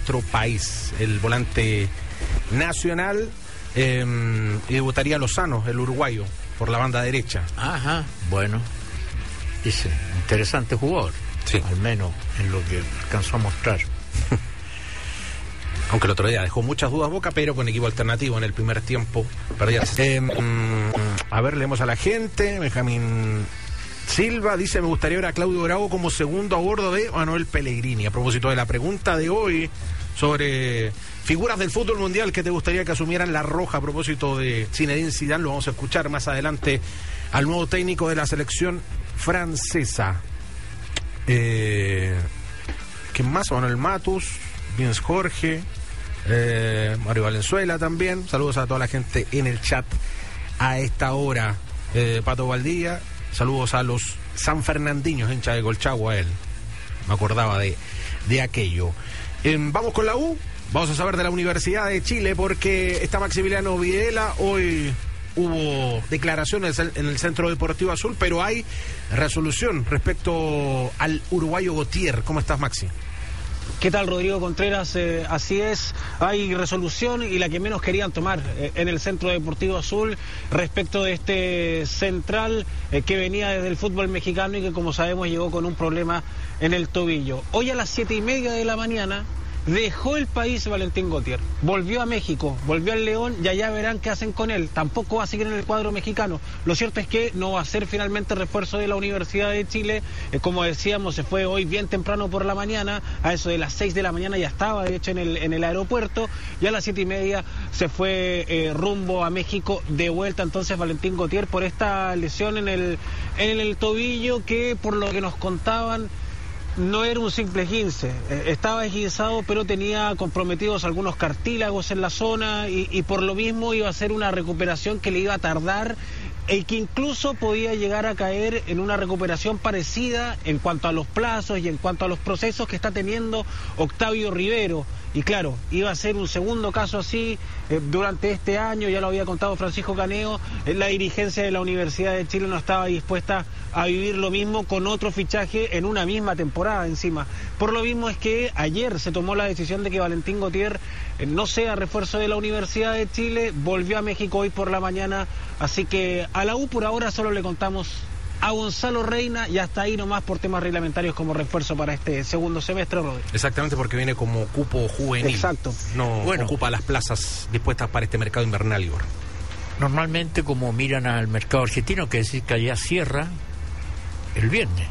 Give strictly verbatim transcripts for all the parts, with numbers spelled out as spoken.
nuestro país. El volante nacional, eh, y debutaría Lozano, el uruguayo, por la banda derecha. Ajá, bueno, dice, interesante jugador, sí, al menos en lo que alcanzó a mostrar. Aunque el otro día dejó muchas dudas Boca, pero con equipo alternativo en el primer tiempo. Perdía. Eh, mm, a ver, leemos a la gente. Benjamín Silva dice: me gustaría ver a Claudio Bravo como segundo a bordo de Manuel Pellegrini. A propósito de la pregunta de hoy sobre figuras del fútbol mundial que te gustaría que asumieran la roja, a propósito de Zinedine Zidane, lo vamos a escuchar más adelante al nuevo técnico de la selección francesa. Eh, ¿Quién más? Manuel Matus, Vince Jorge, eh, Mario Valenzuela también. Saludos a toda la gente en el chat a esta hora. eh, Pato Valdía, saludos a los sanfernandiños, hincha de Colchagua, él me acordaba de, de aquello. eh, Vamos con la U, vamos a saber de la Universidad de Chile, porque está Maximiliano Videla. Hoy hubo declaraciones en el Centro Deportivo Azul, pero hay resolución respecto al uruguayo Gautier. ¿Cómo estás, Maxi? ¿Qué tal, Rodrigo Contreras? Eh, así es, hay resolución, y la que menos querían tomar eh, en el Centro Deportivo Azul respecto de este central eh, que venía desde el fútbol mexicano y que, como sabemos, llegó con un problema en el tobillo. Hoy a las siete y media de la mañana dejó el país Valentín Gautier, volvió a México, volvió al León, y allá verán qué hacen con él. Tampoco va a seguir en el cuadro mexicano. Lo cierto es que no va a ser finalmente refuerzo de la Universidad de Chile. Eh, como decíamos, se fue hoy bien temprano por la mañana, a eso de las seis de la mañana ya estaba de hecho en el, en el aeropuerto, y a las siete y media se fue eh, rumbo a México de vuelta. Entonces Valentín Gautier, por esta lesión en el, en el tobillo, que por lo que nos contaban no era un simple esguince, eh, estaba esguinzado, pero tenía comprometidos algunos cartílagos en la zona, y, y por lo mismo iba a ser una recuperación que le iba a tardar, y que incluso podía llegar a caer en una recuperación parecida en cuanto a los plazos y en cuanto a los procesos que está teniendo Octavio Rivero. Y claro, iba a ser un segundo caso así eh, durante este año, ya lo había contado Francisco Caneo. eh, la dirigencia de la Universidad de Chile no estaba dispuesta a vivir lo mismo con otro fichaje en una misma temporada encima. Por lo mismo es que ayer se tomó la decisión de que Valentín Gautier eh, no sea refuerzo de la Universidad de Chile, volvió a México hoy por la mañana, así que a la U por ahora solo le contamos a Gonzalo Reina, y hasta ahí nomás por temas reglamentarios como refuerzo para este segundo semestre, Rodri. Exactamente, porque viene como cupo juvenil. Exacto. No bueno, ocupa las plazas dispuestas para este mercado invernal, Igor. Normalmente, como miran al mercado argentino, que decir que allá cierra el viernes.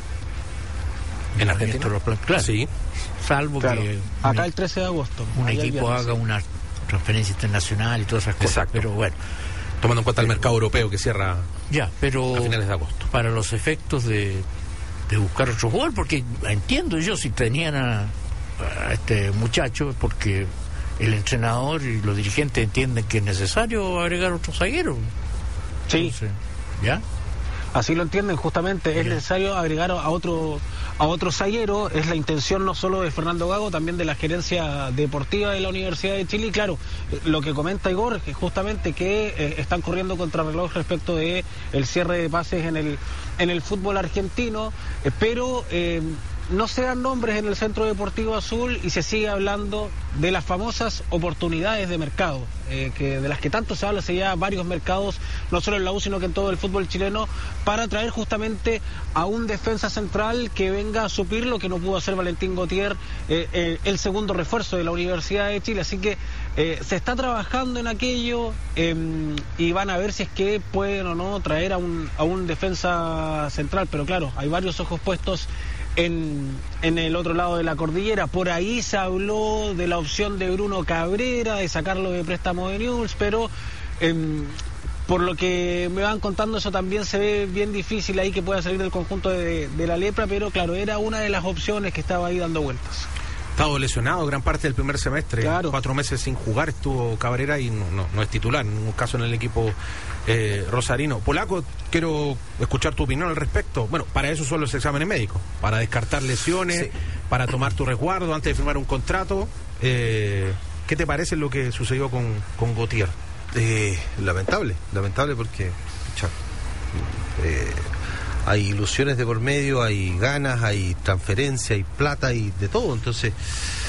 ¿En Argentina? Los plan- claro. Sí. Salvo Claro. que Acá un, el trece de agosto. un allá el equipo viernes, haga sí. una transferencia internacional y todas esas cosas. Exacto. Pero bueno, Tomando en cuenta el mercado europeo que cierra ya, pero a finales de agosto. para los efectos de, de buscar otro jugador, porque entiendo yo, si tenían a, a este muchacho, es porque el entrenador y los dirigentes entienden que es necesario agregar otro zaguero. Sí. Entonces, ¿ya? Así lo entienden, justamente. Es Bien. necesario agregar a otro a otro zaguero. Es la intención no solo de Fernando Gago, también de la gerencia deportiva de la Universidad de Chile. Y claro, lo que comenta Igor, que justamente que eh, están corriendo contrarreloj respecto de el cierre de pases en el en el fútbol argentino, eh, pero eh, no se dan nombres en el Centro Deportivo Azul, y se sigue hablando de las famosas oportunidades de mercado, eh, que de las que tanto se habla hace ya varios mercados, no solo en la U, sino que en todo el fútbol chileno, para traer justamente a un defensa central que venga a suplir lo que no pudo hacer Valentín Gautier, eh, eh, el segundo refuerzo de la Universidad de Chile. Así que eh, se está trabajando en aquello, eh, y van a ver si es que pueden o no traer a un, a un defensa central, pero claro, hay varios ojos puestos En, en el otro lado de la cordillera. Por ahí se habló de la opción de Bruno Cabrera, de sacarlo de préstamo de Newell's, pero eh, por lo que me van contando, eso también se ve bien difícil ahí que pueda salir del conjunto de, de la Lepra, pero claro, era una de las opciones que estaba ahí dando vueltas. Estado lesionado gran parte del primer semestre, Claro. cuatro meses sin jugar estuvo Cabrera, y no, no, no es titular en ningún caso en el equipo eh, rosarino. Polaco, quiero escuchar tu opinión al respecto. Bueno, para eso son los exámenes médicos, para descartar lesiones, sí, para tomar tu resguardo antes de firmar un contrato. Eh, ¿Qué te parece lo que sucedió con, con Gautier? Eh, lamentable, lamentable porque pucha, eh, hay ilusiones de por medio, hay ganas, hay transferencia, hay plata, y de todo. Entonces